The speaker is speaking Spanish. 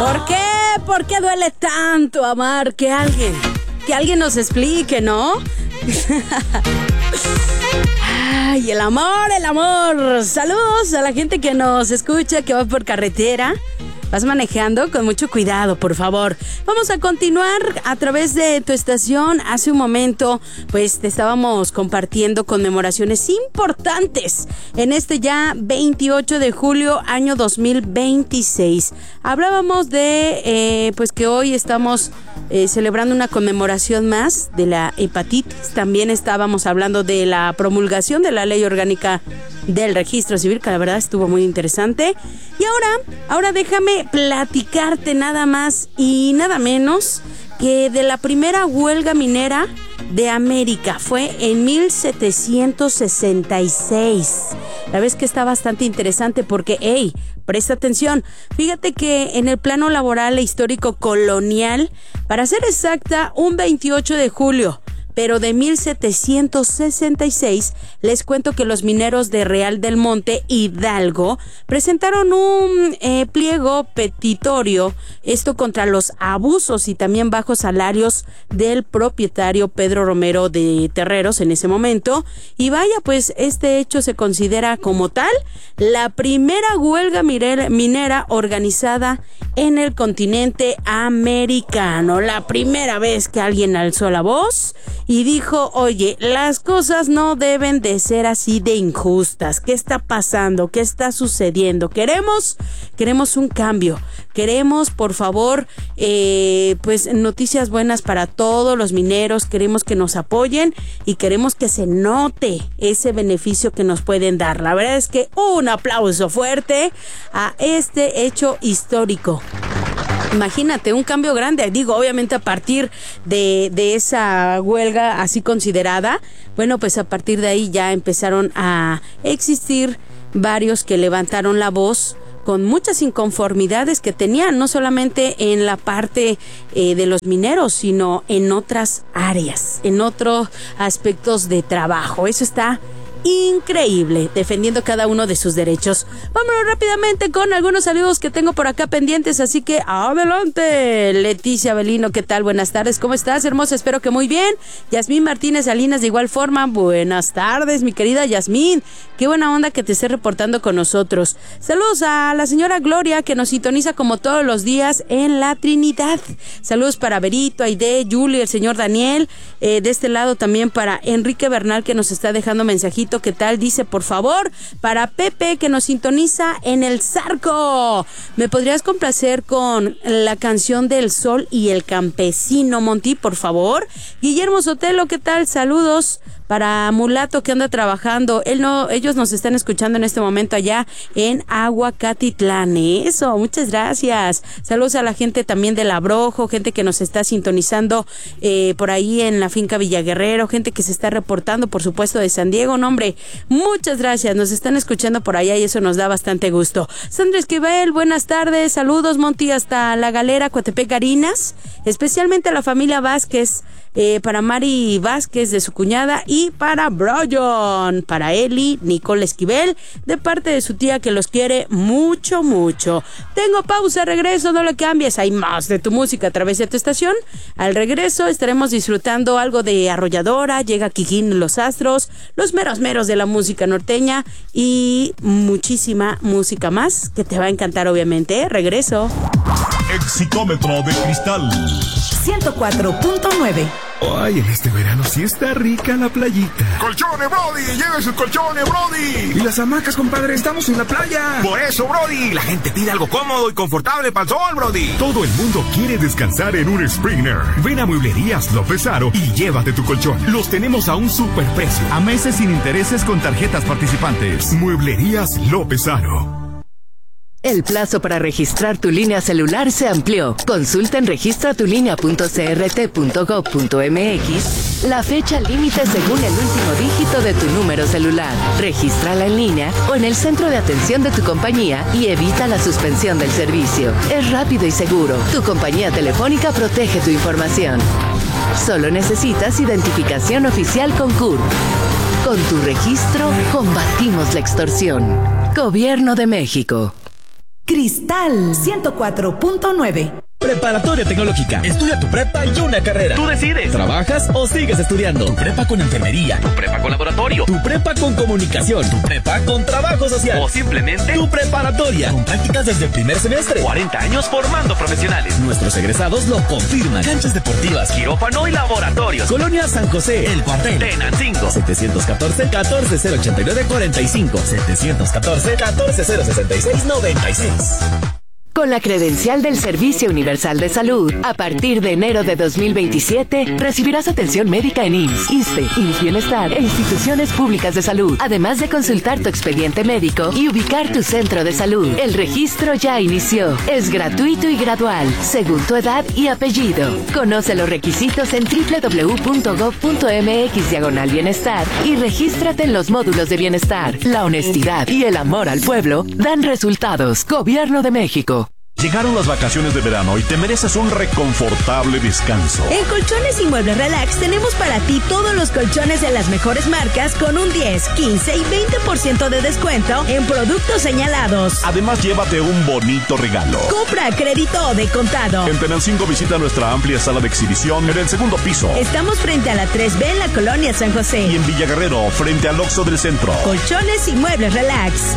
¿Por qué? ¿Por qué duele tanto amar? Que alguien nos explique, ¿no? Ay, el amor. Saludos a la gente que nos escucha, que va por carretera. Vas manejando con mucho cuidado, por favor. Vamos a continuar a través de tu estación. Hace un momento, pues, te estábamos compartiendo conmemoraciones importantes en este ya 28 de julio, año 2026. Hablábamos de, pues, que hoy estamos celebrando una conmemoración más de la hepatitis. También estábamos hablando de la promulgación de la Ley Orgánica del Registro Civil, que la verdad estuvo muy interesante. Y ahora déjame platicarte nada más y nada menos que de la primera huelga minera de América. Fue en 1766. La verdad es que está bastante interesante porque, presta atención. Fíjate que en el plano laboral e histórico colonial, para ser exacta, un 28 de julio, pero de 1766, les cuento que los mineros de Real del Monte, Hidalgo, presentaron un pliego petitorio, esto contra los abusos y también bajos salarios del propietario Pedro Romero de Terreros en ese momento. Y vaya, pues este hecho se considera como tal la primera huelga minera organizada en el continente americano. La primera vez que alguien alzó la voz y dijo, oye, las cosas no deben de ser así de injustas. ¿Qué está pasando? ¿Qué está sucediendo? Queremos un cambio. Queremos, por favor, pues noticias buenas para todos los mineros. Queremos que nos apoyen y queremos que se note ese beneficio que nos pueden dar. La verdad es que un aplauso fuerte a este hecho histórico. Imagínate, un cambio grande, digo, obviamente a partir de esa huelga así considerada, bueno, pues a partir de ahí ya empezaron a existir varios que levantaron la voz con muchas inconformidades que tenían, no solamente en la parte de los mineros, sino en otras áreas, en otros aspectos de trabajo. Eso está increíble, defendiendo cada uno de sus derechos. Vámonos rápidamente con algunos saludos que tengo por acá pendientes, así que adelante. Leticia Belino, ¿qué tal? Buenas tardes, ¿cómo estás, hermosa? Espero que muy bien. Yasmín Martínez Salinas, de igual forma, buenas tardes, mi querida Yasmín. Qué buena onda que te esté reportando con nosotros. Saludos a la señora Gloria, que nos sintoniza como todos los días en la Trinidad. Saludos para Berito, Aide, Julie, el señor Daniel. De este lado también para Enrique Bernal, que nos está dejando mensajito. ¿Qué tal? Dice, por favor, para Pepe, que nos sintoniza en el Zarco. ¿Me podrías complacer con la canción del Sol y el Campesino, Monty, por favor? Guillermo Sotelo, ¿qué tal? Saludos para Mulato, que anda trabajando. Ellos nos están escuchando en este momento allá en Aguacatitlán. Eso, muchas gracias. Saludos a la gente también de Labrojo, gente que nos está sintonizando por ahí en la finca Villaguerrero, gente que se está reportando, por supuesto, de San Diego. No, hombre, muchas gracias. Nos están escuchando por allá y eso nos da bastante gusto. Sandra Esquivel, buenas tardes. Saludos, Monty, hasta La Galera, Coatepec, Garinas. Especialmente a la familia Vázquez, para Mari Vázquez de su cuñada y para Brian, para Eli, Nicole Esquivel, de parte de su tía que los quiere mucho, mucho. Tengo pausa, regreso, no lo cambies. Hay más de tu música a través de tu estación. Al regreso estaremos disfrutando algo de Arrolladora, llega Quijín Los Astros, los meros de la música norteña y muchísima música más que te va a encantar, obviamente. Regreso. Exitómetro de cristal 104.9. Ay, en este verano sí está rica la playita. ¡Colchones, Brody! ¡Lleve sus colchones, Brody! Y las hamacas, compadre, estamos en la playa. Por eso, Brody, la gente pide algo cómodo y confortable para el sol, Brody. Todo el mundo quiere descansar en un Springer. Ven a Mueblerías López Aro y llévate tu colchón. Los tenemos a un superprecio. A meses sin intereses con tarjetas participantes. Mueblerías López Aro. El plazo para registrar tu línea celular se amplió. Consulta en registratulinea.crt.gov.mx la fecha límite según el último dígito de tu número celular. Regístrala en línea o en el centro de atención de tu compañía y evita la suspensión del servicio. Es rápido y seguro. Tu compañía telefónica protege tu información. Solo necesitas identificación oficial con CURP. Con tu registro, combatimos la extorsión. Gobierno de México. Cristal 104.9. Preparatoria Tecnológica. Estudia tu prepa y una carrera. Tú decides. ¿Trabajas o sigues estudiando? Tu prepa con enfermería. Tu prepa con laboratorio. Tu prepa con comunicación. Tu prepa con trabajo social. O simplemente tu preparatoria. Con prácticas desde el primer semestre. 40 años formando profesionales. Nuestros egresados lo confirman. Canchas deportivas, quirófano y laboratorios. Colonia San José, El Cuartel, Tenancingo. 714-14089-45. 714-14066-96. Con la credencial del Servicio Universal de Salud, a partir de enero de 2027, recibirás atención médica en IMSS, ISSSTE, IMSS Bienestar e instituciones públicas de salud, además de consultar tu expediente médico y ubicar tu centro de salud. El registro ya inició. Es gratuito y gradual, según tu edad y apellido. Conoce los requisitos en www.gov.mx/bienestar y regístrate en los módulos de bienestar. La honestidad y el amor al pueblo dan resultados. Gobierno de México. Llegaron las vacaciones de verano y te mereces un reconfortable descanso. En Colchones y Muebles Relax tenemos para ti todos los colchones de las mejores marcas con un 10, 15 y 20% de descuento en productos señalados. Además, llévate un bonito regalo. Compra a crédito o de contado. En Tenancingo visita nuestra amplia sala de exhibición en el segundo piso. Estamos frente a la 3B en la Colonia San José. Y en Villa Guerrero, frente al Oxxo del centro. Colchones y Muebles Relax.